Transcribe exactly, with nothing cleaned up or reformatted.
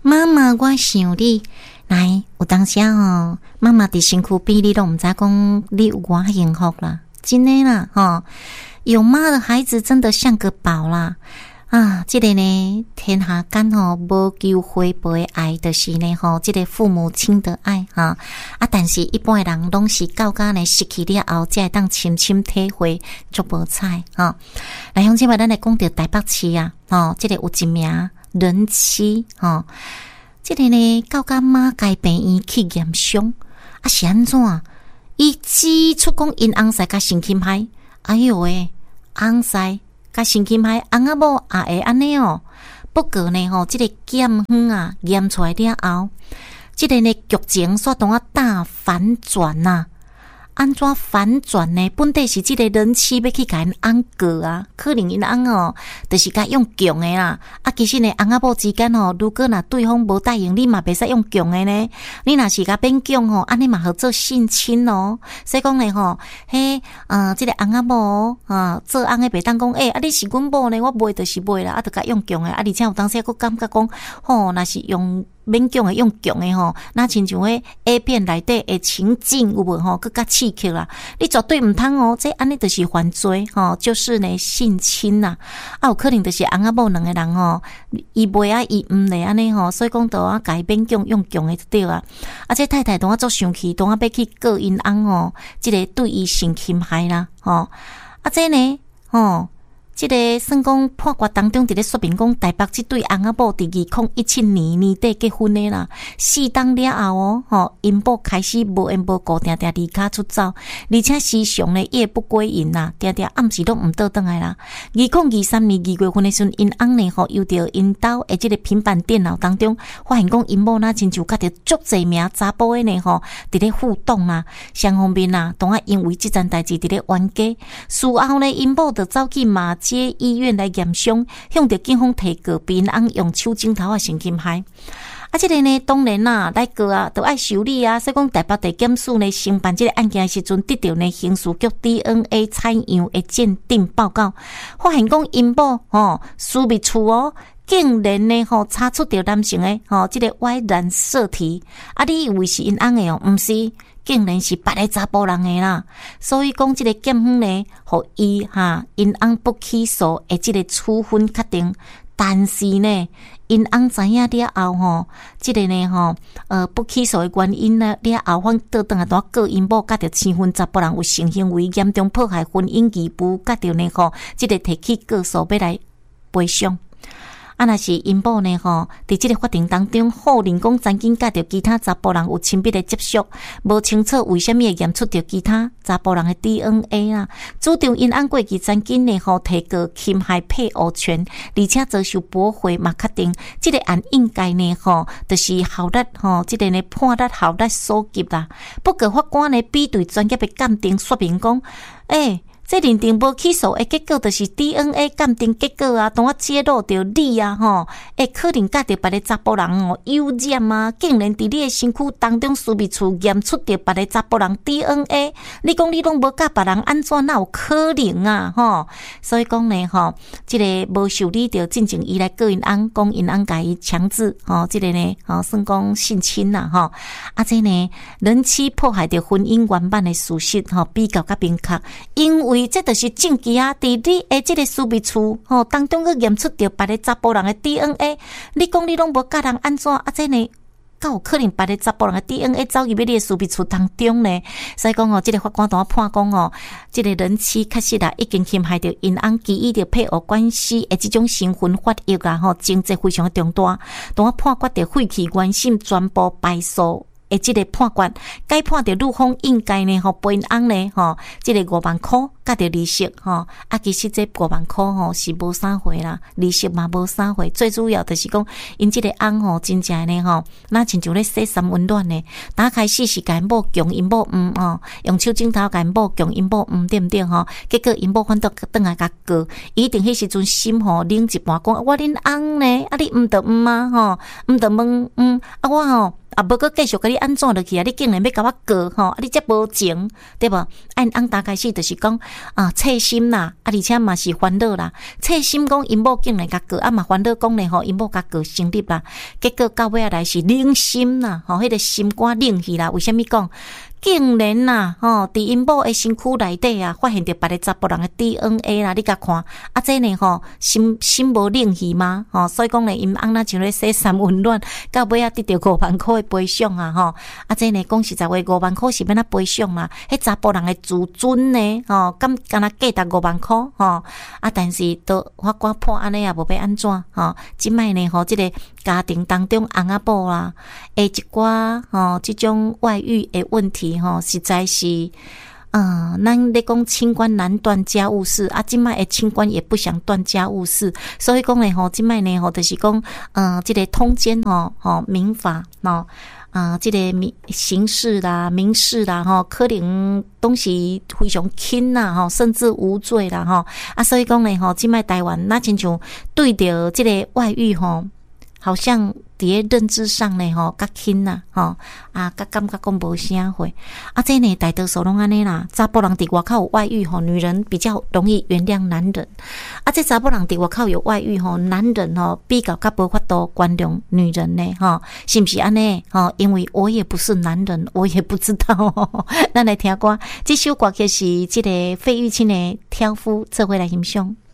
妈妈，我想你。来，有当时吼，妈妈伫身躯边，你都毋知讲你有偌幸福啦，真的啦，吼，有妈的孩子真的像个宝啦。啊，这个呢，天下间吼无求回报的爱，就是呢吼，这个父母亲的爱哈啊。但是一般的人拢是到家呢失去了后，才会当深深体会，足无彩哈。来，乡亲们，咱来讲到台北市啊，吼，这个有一名人妻吼，这个呢到家妈该病院去验伤啊，是安怎？伊指出讲因翁婿甲性侵害，哎哟喂，翁婿。甲性侵害翁仔某也会安尼哦，不过呢吼，这个检方啊验出来了后，这个呢剧情煞当啊大反转呐、啊！安怎反转呢？本地是这个人妻要去甲因翁告啊，可能因翁哦，就是甲用强的啦。啊，其实呢，翁仔某之间哦，如果若对方无答应，你嘛袂使用强的呢。你若是甲变强吼，安尼嘛好做性侵哦。所以讲呢吼，嘿，呃，这个翁仔某啊，做翁的袂当讲，诶、欸，啊，你是阮某呢，我袂就是袂啦，啊，就甲用强的，啊，而且有当时佫感觉讲，吼，若是用。免强的用强的吼，那亲像迄 A 片内底的情境有无吼，更加刺激啦！你绝对毋通哦，这安尼就是犯罪吼，就是呢性侵呐、啊。啊，有可能就是翁仔某两个人吼，伊袂啊伊毋来安尼吼，所以讲都啊改变强用强的就对啊。啊，这太太都啊做生气，都啊要去告因翁吼，即、这个对伊性侵害啦吼。啊，这呢吼。这个算讲判决当中，伫咧说明讲，台北这对翁仔某伫二零一七年年底结婚的啦，四当了后哦，吼，因某开始无缘无故，定定离家出走，而且时常呢夜不归营啦，定定暗时都毋倒转来啦。二零二三年二月份的时阵，因翁呢吼，又伫因兜诶这个平板电脑当中，发现讲因某那亲像甲着足侪名查甫的呢吼，伫咧互动啦，双方面啦，当啊因为即件代志伫咧冤家，事后呢，因某就走去嘛。接医院来验伤，向着警方提告，被因翁用手指头啊性侵害。啊，这个呢，当然啦，来告啊，都爱受理啊。所以讲，台北地检署呢，承办这个案件的时阵，得到呢刑事局 D N A 采样的鉴定报告，发现讲因某吼私密处哦，竟然呢吼查出着男性的吼这个 Y 染色体，啊，你以为是因翁的哦，毋是。竟然是别个查甫人的啦，所以讲这个检方呢，互伊哈因翁不起诉的这个处分确定，但是呢，因翁知影了后吼，这个呢吼，呃不起诉的原因呢了后，反倒转来当告因某甲着青婚查甫人有性行为，严重破坏婚姻义务，甲着呢吼，这个提起告诉要来赔偿。啊，若是因某呢吼，伫即个法庭当中，否认讲曾经甲着其他查甫人有亲密的接触，无清楚为虾米会验出着其他查甫人的 D N A 啊。主张因翁过去曾经呢吼提告侵害配偶权，而且遭受驳回嘛，确定即个案应该呢吼，就是效力吼，即个呢判力效力所及啦。不过法官呢比对专业的鉴定说明讲，诶、欸。这认定无起诉的结果，就是 D N A 鉴定结果啊，当我揭露着你啊，吼，会可能甲着别个查甫人哦有染啊，竟然伫你的身躯当中私密处验出着别个查甫人 D N A， 你讲你拢无甲别人安怎，哪有可能啊，吼？所以讲呢，吼，这个无受理着进前伊来告因翁，讲因翁甲伊强制，吼，这个呢，吼，算讲性侵啦，吼，啊，这呢，人妻迫害着婚姻原版的事实，吼，比较较明确，因为。这就是证据啊！伫你诶，这个私密处吼当中，佮验出着别个查甫人的 D N A。你讲你拢无甲人安怎啊？这呢，敢有可能别个查甫人的 D N A 走入你的私密处当中呢？所以讲哦，这个法官当判讲哦，这个人妻确实啊，已经侵害着因翁基于着配偶关系诶，这种身份法益啊，吼，情节非常重大。当判决着废弃原审，全部败诉。诶，这个判决，该判着陆方应该呢，吼赔因翁呢，吼，这个五万块，甲着利息，吼，啊，其实这五万块吼是无啥回啦，利息嘛无啥回，最主要就是讲，因这个翁吼，真正呢吼，那亲像咧洗三温暖呢，打开始是甲因某强因某毋哦，用手指头甲因某强因某毋对毋对吼，结果因某反倒转来甲告，一定迄时阵心吼冷一半，讲我恁翁呢，啊你毋得毋啊吼，毋得问嗯，啊我吼。 啊，无搁继续甲你安怎落去啊？你竟然要甲我过吼，啊，你则无情，对无？按翁大开始就是讲啊，刺心啦，啊，而且嘛是烦恼啦，刺心讲因某竟然甲过，啊嘛烦恼讲咧吼，因某甲过成立啦，结果到尾来是冷心啦，吼，迄个心肝冷去啦。为虾米讲？竟然呐，吼，伫因某诶身躯内底啊，发现着别个查甫人诶 D N A 啦，你甲看，啊，这呢吼，心心无冷去吗？吼，所以讲咧，因翁那像咧洗三温暖，到尾啊得着五万块诶赔偿啊，吼，啊，这呢讲实在话，五万块是要哪赔偿啦？迄查甫人诶自尊呢，吼，敢敢若价值五万块，吼，啊，但是都法官判安尼也无要安怎，吼，即摆呢，吼，即、這个家庭当中翁仔某啦，诶，一寡吼，即种外遇诶问题。吼，实在是，嗯，咱咧讲清官难断家务事啊，即摆诶清官也不想断家务事，所以讲咧吼，即摆呢吼，就是讲，嗯，即、這个通奸吼，吼民法吼，啊，即、這个民刑事啦、民事啦吼，可能东西非常轻啦吼，甚至无罪啦吼，啊，所以讲咧吼，即摆台湾那亲像对着即个外遇吼。好像伫个认知上呢吼，较轻啦吼，啊，较感觉讲无啥货，啊，这呢大多数拢安尼啦。查甫人伫外口有外遇吼，女人比较容易原谅男人，啊，这查甫人伫外口有外遇吼，男人吼比较较无法度原谅女人呢吼，是不是安尼吼？因为我也不是男人，我也不知道吼。咱来听歌，这首歌曲是这个费玉清的《挑夫》，这回来欣赏。